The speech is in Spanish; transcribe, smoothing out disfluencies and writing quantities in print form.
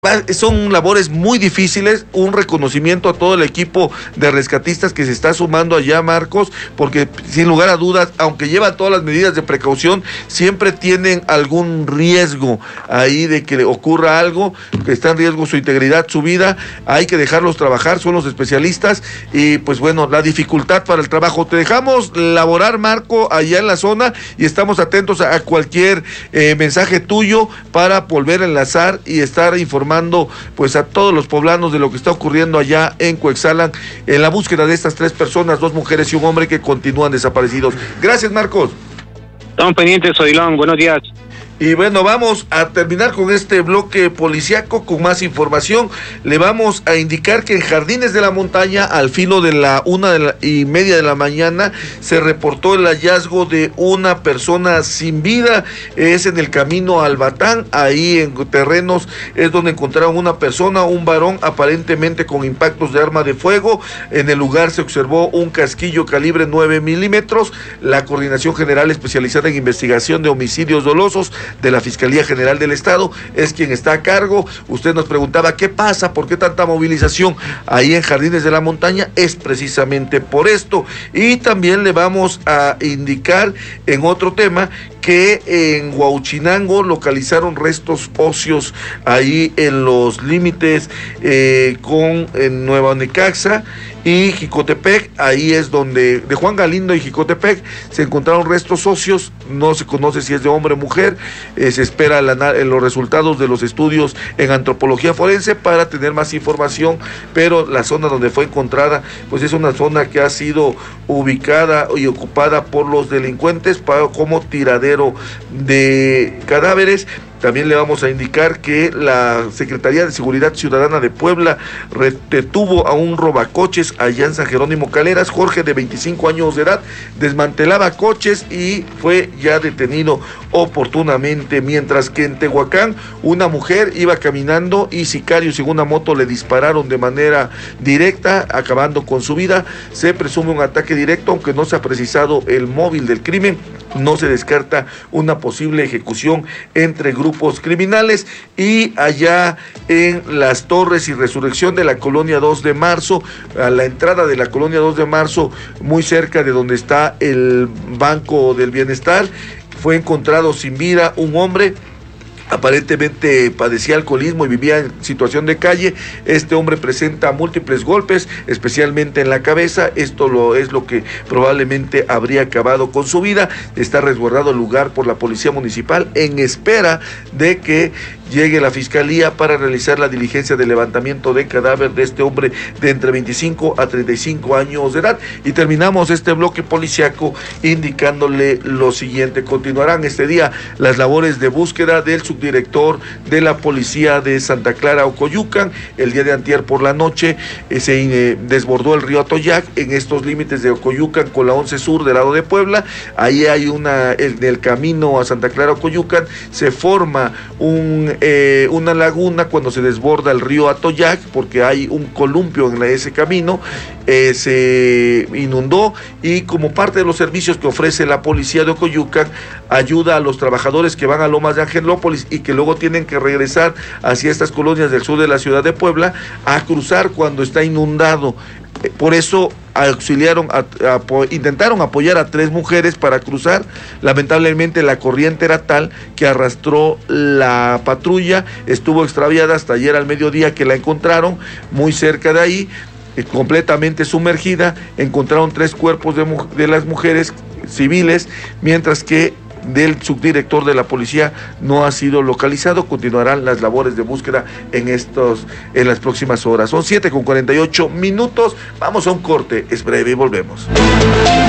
Son labores muy difíciles, un reconocimiento a todo el equipo de rescatistas que se está sumando allá, Marcos, porque sin lugar a dudas, aunque llevan todas las medidas de precaución, siempre tienen algún riesgo ahí de que le ocurra algo, que está en riesgo su integridad, su vida. Hay que dejarlos trabajar, son los especialistas, y pues bueno, la dificultad para el trabajo. Te dejamos laborar, Marco, allá en la zona, y estamos atentos a cualquier mensaje tuyo para volver a enlazar y estar informando pues a todos los poblanos de lo que está ocurriendo allá en Cuetzalan en la búsqueda de estas 3 personas, 2 mujeres y un hombre que continúan desaparecidos. Gracias, Marcos. Estamos pendientes, Odilon, buenos días. Y bueno, vamos a terminar con este bloque policiaco con más información. Le vamos a indicar que en Jardines de la Montaña, al filo de la 1:30 de la mañana, se reportó el hallazgo de una persona sin vida. Es en el camino al Batán, ahí en terrenos es donde encontraron una persona, un varón aparentemente con impactos de arma de fuego. En el lugar se observó un casquillo calibre 9 milímetros. La Coordinación General Especializada en Investigación de Homicidios Dolosos de la Fiscalía General del Estado es quien está a cargo. Usted nos preguntaba qué pasa, por qué tanta movilización ahí en Jardines de la Montaña. Es precisamente por esto. Y también le vamos a indicar en otro tema que en Huauchinango localizaron restos óseos ahí en los límites con Nueva Necaxa y Jicotepec. Ahí es donde, de Juan Galindo y Jicotepec, se encontraron restos óseos. No se conoce si es de hombre o mujer. Se espera los resultados de los estudios en antropología forense para tener más información, pero la zona donde fue encontrada pues es una zona que ha sido ubicada y ocupada por los delincuentes como tiradero de cadáveres. También le vamos a indicar que la Secretaría de Seguridad Ciudadana de Puebla detuvo a un robacoches allá en San Jerónimo Caleras. Jorge, de 25 años de edad, desmantelaba coches y fue ya detenido oportunamente, mientras que en Tehuacán una mujer iba caminando y sicarios en una moto le dispararon de manera directa, acabando con su vida. Se presume un ataque directo, aunque no se ha precisado el móvil del crimen. No se descarta una posible ejecución entre grupos criminales. Y allá en Las Torres y Resurrección de la Colonia 2 de Marzo, a la entrada de la Colonia 2 de Marzo, muy cerca de donde está el Banco del Bienestar, fue encontrado sin vida un hombre. Aparentemente padecía alcoholismo y vivía en situación de calle. Este hombre presenta múltiples golpes, especialmente en la cabeza. Esto es lo que probablemente habría acabado con su vida. Está resguardado el lugar por la Policía Municipal en espera de que llegue la Fiscalía para realizar la diligencia de levantamiento de cadáver de este hombre de entre 25 a 35 años de edad. Y terminamos este bloque policiaco indicándole lo siguiente: continuarán este día las labores de búsqueda del subdirector de la Policía de Santa Clara, Ocoyucan. El día de antier por la noche se desbordó el río Atoyac en estos límites de Ocoyucan con la 11 Sur del lado de Puebla. Ahí hay en el camino a Santa Clara, Ocoyucan, se forma una laguna cuando se desborda el río Atoyac, porque hay un columpio en ese camino. Se inundó, y como parte de los servicios que ofrece la Policía de Ocoyucan, ayuda a los trabajadores que van a Lomas de Angelópolis y que luego tienen que regresar hacia estas colonias del sur de la ciudad de Puebla a cruzar cuando está inundado. Por eso intentaron apoyar a 3 mujeres para cruzar. Lamentablemente la corriente era tal que arrastró la patrulla. Estuvo extraviada hasta ayer al mediodía, que la encontraron muy cerca de ahí, completamente sumergida. Encontraron 3 cuerpos de las mujeres civiles, mientras que del subdirector de la policía no ha sido localizado. Continuarán las labores de búsqueda en las próximas horas. Son 7:48. Vamos a un corte, es breve y volvemos.